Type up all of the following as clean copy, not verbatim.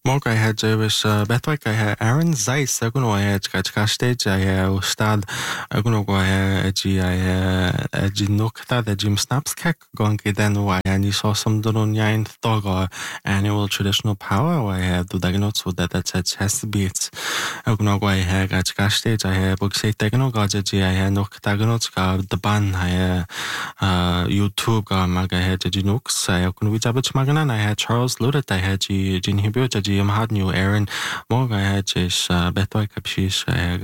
Morgen hij dus betwijk hij Aaron Zeiss ook nog hij het stage hij staat ook nog hij die nog dat Jim Snaps kijk gaan gedaan waar hij niet zo som doen jij toch annual traditional power hij doet dat nog zo dat het has to be ook nog hij het stage hij ook zei tegen nog dat hij nog dat nog de ban hij YouTube ga maar hij die nog hij ook nog iets hebben maar hij Charles Ludet hij die inhibitor die had new Aaron morgen het is betwijk precies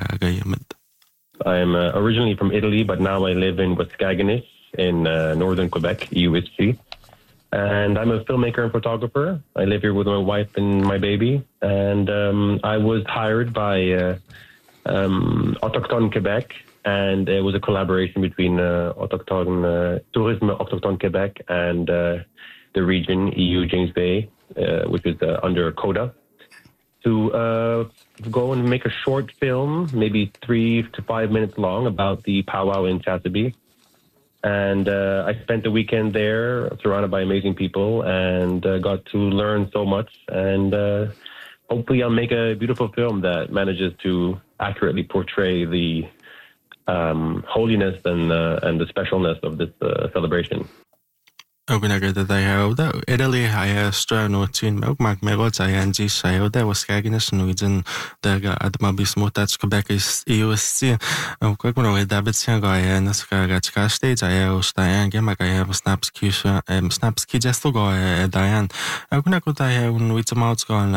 I'm originally from Italy, but now I live in Waskaganish in northern Quebec, USC. And I'm a filmmaker and photographer. I live here with my wife and my baby. And I was hired by Autochtone Quebec, and it was a collaboration between Tourisme Autochtone Quebec and the region, EU James Bay, which is under CODA, to go and make a short film, maybe 3 to 5 minutes long, about the powwow in Chasabee. And I spent the weekend there, surrounded by amazing people, and got to learn so much. And hopefully I'll make a beautiful film that manages to accurately portray the holiness and the specialness of this celebration. ook dat hij dat Italy hij strategie ook maakt meer wat hij en die zei dat was kijken nu in de admabismo dat Quebec is EUC ook ook nog dat betekent dat hij na skala stage hij was daar maar hij was snapski just to go daar ook nog dat hij nu iets maakt gaan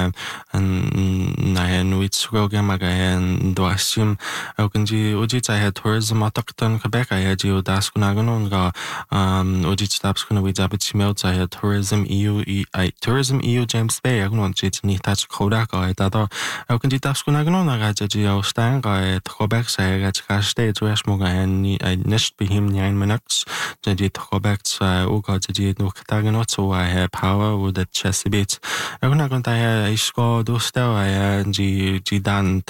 hij nu iets gaan maar hij doasim ook in die ujit hij tourism autochtone Quebec hij die das kunnen gaan ujit kunnen we dat betekent dat tourism EU James Bay ook nog niet dat CODA dat ook in die dat kunnen gaan dat je al staan het Quebec zei dat stage was mogen en niet beheem niet minutes dat je Quebec ook dat je nog daar nog zo hij power hoe dat Chesapeake ook nog dat hij is go dostel hij die dan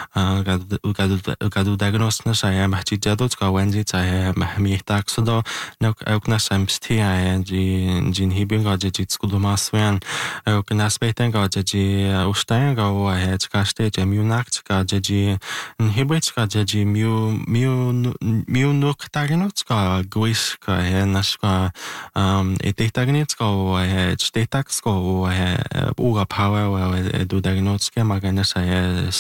gaat diagnosis hij maar die dat gaan wanneer hij meer tax zo ook na sam stia die inhibiting gaat je het goed maaswen ook na speten gaat je ustaan gaan hij het stage immunact gaat je inhibit gaat je mu nog diagnosis gaat guis gaat naska het diagnosis gaat het status gaat oga power do diagnosis maar gaan hij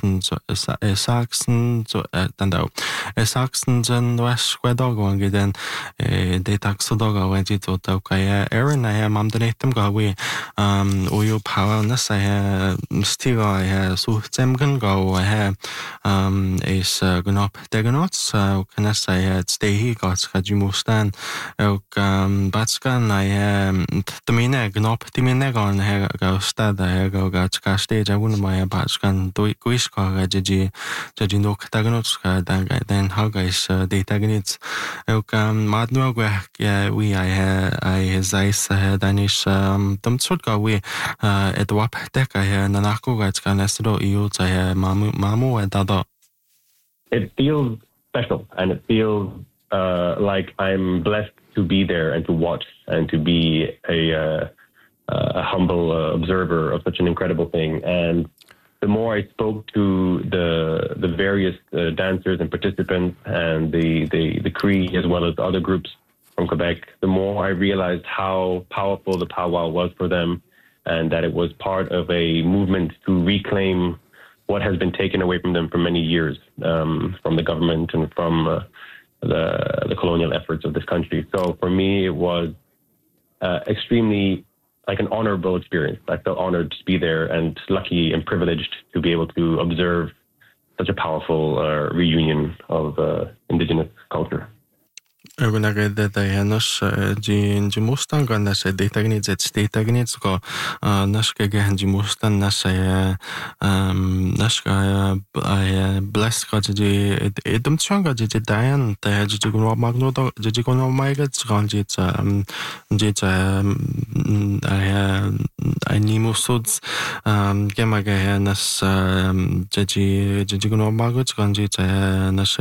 Saxon dan daar Saxon zijn was kwedog wanneer dan data sodoga wanneer het ook Aaron hij mam de netem gawe oyo power na hij stiga hij zo temgen gawe hij is gnop diagnosis ook na hij het stay hier gaat je moestaan ook batskan hij temine gnop temine gaan hij gaat stad hij gaat stage wonder my batskan dois gaat je nog diagnosis dan haga is data gnits ook maar nu ook we hij Zeiss dan is dan soort gawe het wap teka hij na nachko gaat kan estro EU hij mamu en dat It feels special, and it feels like I'm blessed to be there and to watch and to be a humble observer of such an incredible thing. And the more I spoke to the various dancers and participants and the Cree as well as other groups from Quebec, the more I realized how powerful the powwow was for them, and that it was part of a movement to reclaim what has been taken away from them for many years, from the government and from the colonial efforts of this country. So for me, it was extremely like an honorable experience. I felt honored to be there and lucky and privileged to be able to observe such a powerful reunion of indigenous culture. ook dat hij nos die moesten gaan dat hij detergniet het detergniet go naske gaan die moesten dat hij naske bless gaat die edem changa die dan dat je gewoon magno dat je gewoon maar het gaan dit hij imusuds gemaga he nas jaji guno magut ganji nas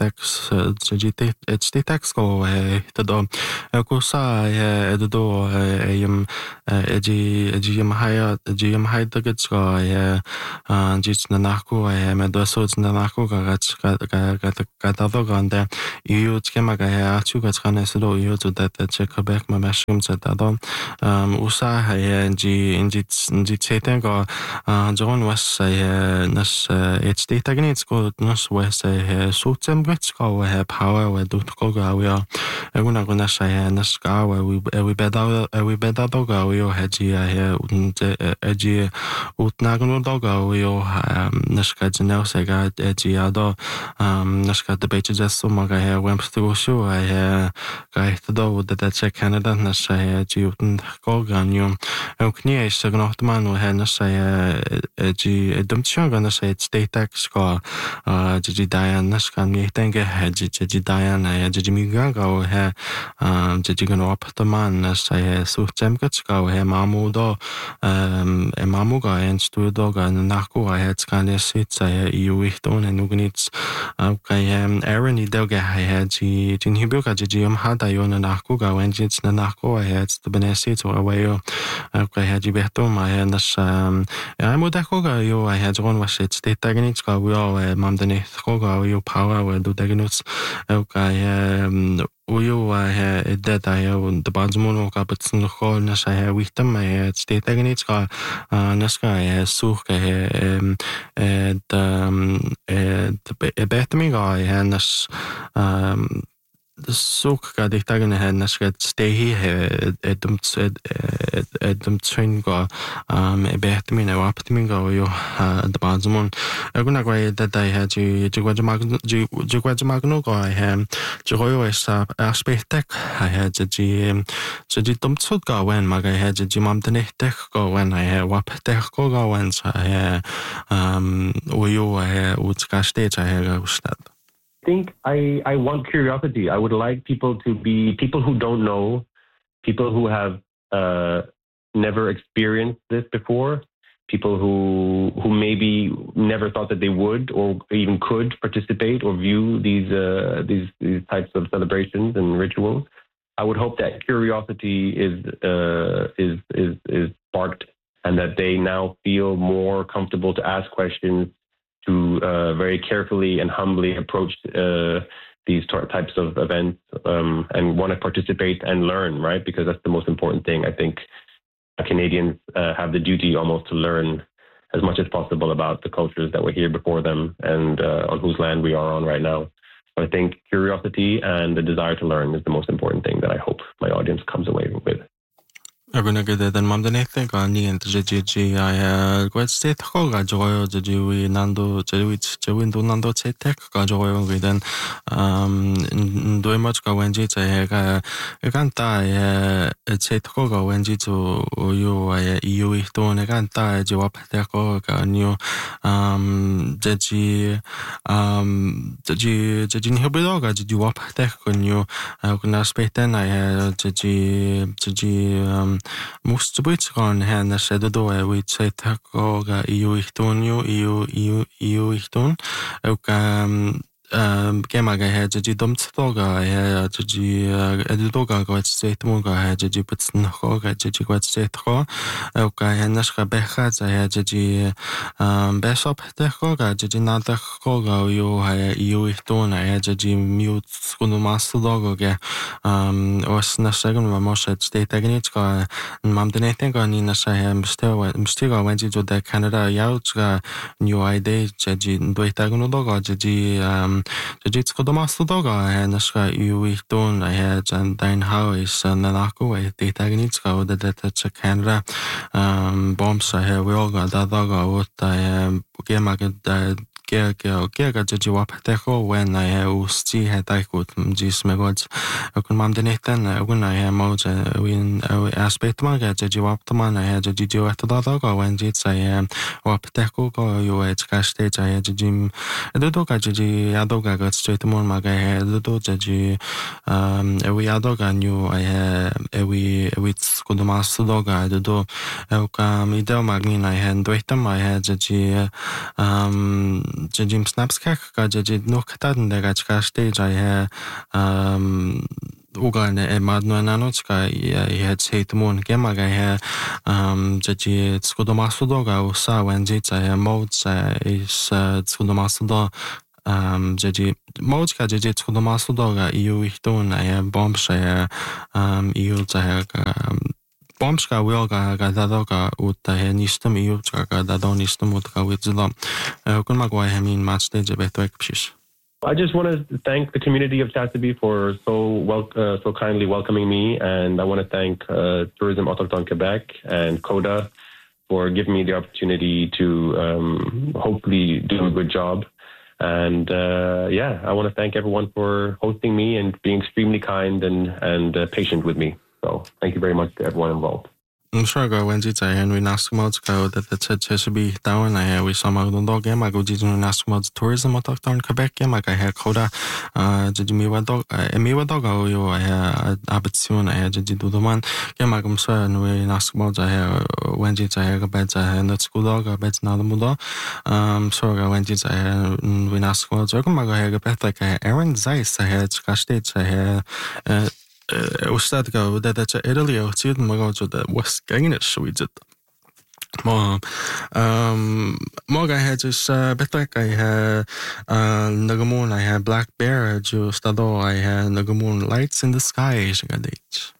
statex go tado kusa edo yam yam haya dagets go jits na naku me dosuds na naku gatado gande you gemaga he achu gatsane slo you to that Quebec ma mashum tado usa inji tseten go John was nas HD tagnits go nas was sutem gets go power we do go go eguna guna nas ga we beda do go we haji eji utnagun do go we nas ka jnel se ga eji ado nas ka debate just so maga wemp to show ga do that check Canada nas eji utn go ganyu knie is gnacht man no nas eji dumtsion gana statex go eji Diane nas kan mi tenge eji Diane eji mi ga go eji gna op the man nas so temgets go mamu do mamu ga en studio ga naku het kan sit you ich don en ugnits Aaron I delga eji tin hibu ga eji hada yo na naku ga en jits na naku het the benesit or away haji behto ma nas mo dako ga yo had one was it state tagnits ga we all mamdene ga yo power we do dagnuts Uyo that the Banzmono Capitson Hall Nasha Wichtam, state tagnits ga Naska Such the Bethmi guy Nas the soak ga dich dagen hen nas get stay here edum train go betmin aptmin go yo the Banzmon gonna go that I had you magno go joyo is aspectek I had the dum tsut go when mag I had the mam the tech go when I wap tech go when I uyo utska stage I had I think I want curiosity. I would like people to be people who don't know, people who have never experienced this before, people who maybe never thought that they would or even could participate or view these types of celebrations and rituals. I would hope that curiosity is sparked and that they now feel more comfortable to ask questions, to very carefully and humbly approach these types of events and want to participate and learn, right? Because that's the most important thing. I think Canadians have the duty almost to learn as much as possible about the cultures that were here before them and on whose land we are on right now. So I think curiosity and the desire to learn is the most important thing that I hope my audience comes away with. Aguna gede den mam denethe ga ni ent jeji I quite state go ga joyo jeji we nando jewi do nando chetek ga joyo geden do much ga wenji che ga ganta chet go ga wenji to yo eu ich do ne ganta je wap te go ga new jeji ni hobedo ga jeji wap te go new kuna speten I jeji most to bit on hen said do we say tako ga eu ich don eu ich don gemaga jeji dum tsoga jeji edoga go state mo ga jeji putsen ho ga jeji go state ho hen nas ga becha jeji besop te ho ga jeji nada ho ga eu ich don jeji mute kuno mas logo ga os na second mo state tagnits ga mam deneten ga ni na sa mstiga wenji jo da Canada yaut ga new idea jeji do itaguno do ga jeji jeji ko domasto do ga naska eu ich don jan dein how is na nako de tagnits ga da Canada bombs we all ga da ga what gemag Gega jadi wapateko when I usti hetaikut jismegod kun mam deneten when I moja win aspect maga jadi waptaman I jadi jiwatadaga when jits I wapateko go you kaste I jadi doga jadi adoga got straight mon maga do jadi ewi adoga new I ewi skudumas doga do ka ideo magnin I had doitam I had jadi Jim Snapskak ga jadi nuktaden der gachka stage I had ugalne madno nanochka I had seit mon gema ga jadi skudomasudo ga usa wenjit I modes is skudomasudo jadi mochka jadi skudomasudo ga iu ihtun I bombsha iu za Bombska wilga gadadoga utta he nistum iutka gadado nistum utka witzilo. Kun magwa hemin matchstage betvek pshish. I just want to thank the community of Tasaby for so kindly welcoming me, and I want to thank Tourism Autochtone Quebec and CODA for giving me the opportunity to hopefully do a good job. And I want to thank everyone for hosting me and being extremely kind and patient with me. So thank you very much to everyone involved. I'm sure go when it's and we nasmods go that the should be down I we some of the dog game I go to nasmods tourism autochtone Quebec game I had coda did me what dog you I had soon I had to do the one game I come so and we nasmods I have when it's I have a bed I had not school dog I bet now the mudo so go when it's I we nasmods I come I have a bed like Aaron Zeiss I had stage I had Ustad go that Italy or two more to the West Gangish we did. More I had just better I had Nagamoon I had Black Bear just I had Nagamoon lights in the sky.